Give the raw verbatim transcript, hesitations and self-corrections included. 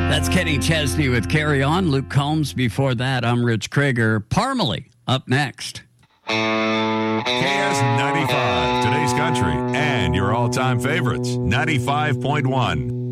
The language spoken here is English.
That's Kenny Chesney with Carry On. Luke Combs before that. I'm Rich Krieger. Parmalee up next. K S ninety-five, today's country, and your all-time favorites, ninety-five point one.